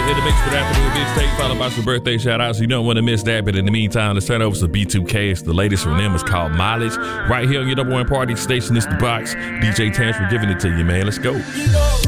in the mix with afternoon mixtape, followed by some birthday shout outs. You don't want to miss that, but in the meantime, let's turn over to B2K. It's the latest from them. It's called Mileage. Right here on your number one party station. It's The Box. DJ Tantrum giving it to you, man. Let's go.